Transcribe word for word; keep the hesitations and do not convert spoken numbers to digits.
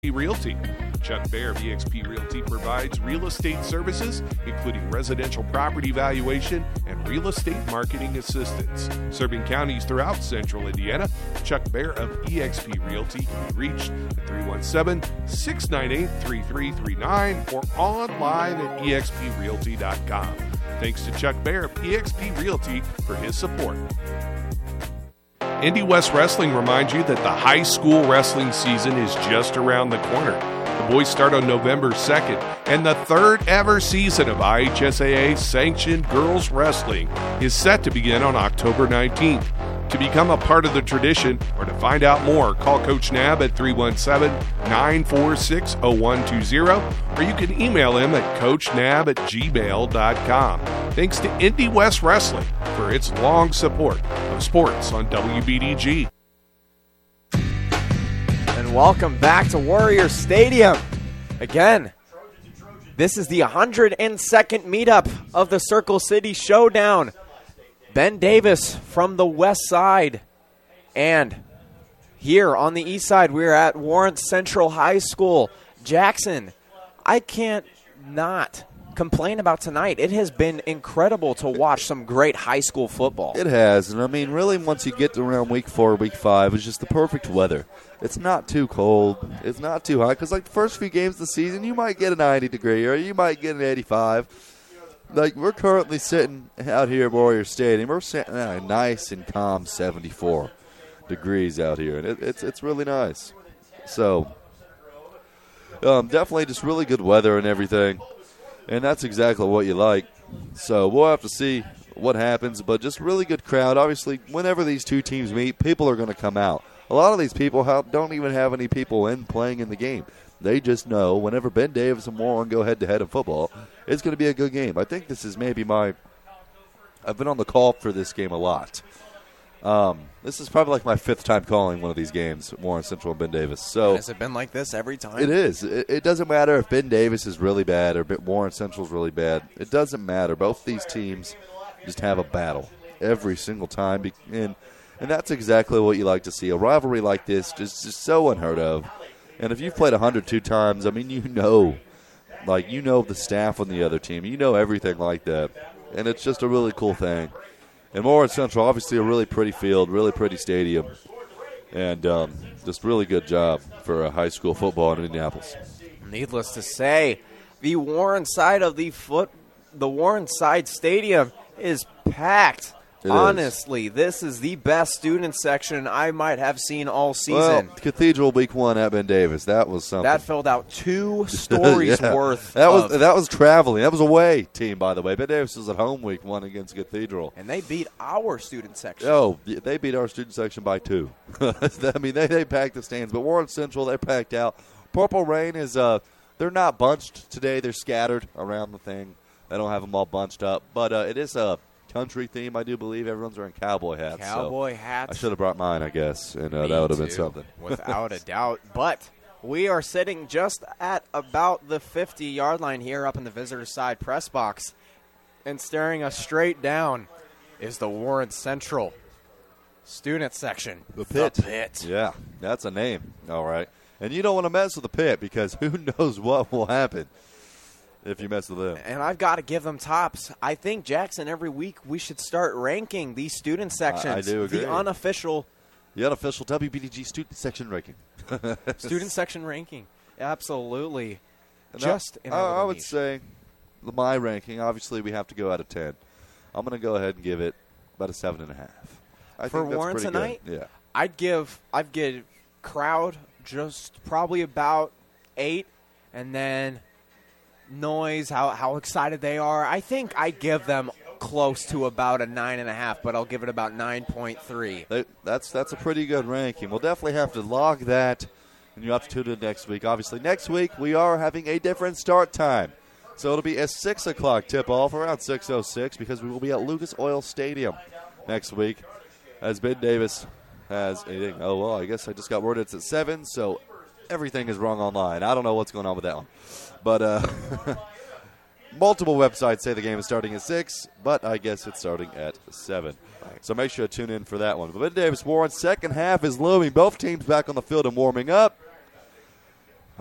Realty. Chuck Bear of E X P Realty provides real estate services, including residential property valuation and real estate marketing assistance. Serving counties throughout central Indiana, Chuck Bear of E X P Realty can be reached at three one seven, six nine eight, three three three nine or online at e x p realty dot com. Thanks to Chuck Bear of E X P Realty for his support. Indy West Wrestling reminds you that the high school wrestling season is just around the corner. The boys start on November second, and the third ever season of I H S A A-sanctioned girls wrestling is set to begin on October nineteenth. To become a part of the tradition or to find out more, call Coach Nab at three one seven, nine four six, zero one two zero, or you can email him at coach nab at gmail dot com. Thanks to Indy West Wrestling for its long support of sports on W B D G. And welcome back to Warrior Stadium. Again, this is the one hundred second meetup of the Circle City Showdown. Ben Davis from the west side. And here on the east side, we're at Warren Central High School. Jackson, I can't not complain about tonight. It has been incredible to watch some great high school football. It has. And, I mean, really, once you get to around week four, week five, it's just the perfect weather. It's not too cold. It's not too hot. Because, like, the first few games of the season, you might get a ninety degree or you might get an eighty-five. Like, we're currently sitting out here at Warrior Stadium. We're sitting at a nice and calm seventy-four degrees out here, and it, it's it's really nice. So, um, definitely just really good weather and everything, and that's exactly what you like. So we'll have to see what happens, but just really good crowd. Obviously, whenever these two teams meet, people are going to come out. A lot of these people have, don't even have any people in playing in the game. They just know whenever Ben Davis and Warren go head-to-head in football, it's going to be a good game. I think this is maybe my – I've been on the call for this game a lot. Um, this is probably like my fifth time calling one of these games, Warren Central and Ben Davis. So has it been like this every time? It is. It, it doesn't matter if Ben Davis is really bad or Warren Central is really bad. It doesn't matter. Both these teams just have a battle every single time. And, and that's exactly what you like to see. A rivalry like this is just so unheard of. And if you've played one hundred two times, I mean, you know, like, you know the staff on the other team. You know everything like that. And it's just a really cool thing. And Warren Central, obviously a really pretty field, really pretty stadium. And um, just really good job for uh, high school football in Indianapolis. Needless to say, the Warren side of the foot, the Warren side stadium is packed. It Honestly, is. This is the best student section I might have seen all season. Well, Cathedral Week One at Ben Davis, that was something. That filled out two stories yeah. worth. That was of, that was traveling. That was away team, by the way. Ben Davis was at home Week One against Cathedral, and they beat our student section. Oh, they beat our student section by two. I mean, they they packed the stands, but Warren Central, they packed out. Purple Rain is uh, they're not bunched today. They're scattered around the thing. They don't have them all bunched up, but uh, it is a country theme, I do believe. Everyone's wearing cowboy hats. Cowboy so hats. I should have brought mine, I guess, and uh, that would have been something. Without a doubt. But we are sitting just at about the fifty-yard line here up in the visitor side press box, and staring us straight down is the Warren Central student section. The Pit. The Pit. Yeah, that's a name. All right. And you don't want to mess with the Pit because who knows what will happen if you mess with them. And I've got to give them tops. I think, Jackson, every week we should start ranking these student sections. I, I do agree. The unofficial. The unofficial W B D G student section ranking. Student section ranking. Absolutely. And Just I, in I, I would niche. say my ranking, obviously we have to go out of ten. I'm going to go ahead and give it about a seven and a half. I For think that's Warren pretty tonight, good. Yeah. I'd give I'd give crowd just probably about eight, and then noise, how how excited they are. I think I'd give them close to about a nine and a half, but I'll give it about nine point three. That's that's a pretty good ranking. We'll definitely have to log that, and you have to tune in next week. Obviously, next week we are having a different start time, so it'll be a six o'clock tip off around six oh six because we will be at Lucas Oil Stadium next week as Ben Davis has a oh well I guess I just got word it's at seven, so everything is wrong online. I don't know what's going on with that one, but uh multiple websites say the game is starting at six, but I guess it's starting at seven. So make sure to tune in for that one. But Ben Davis Warren, second half is looming. Both teams back on the field and warming up.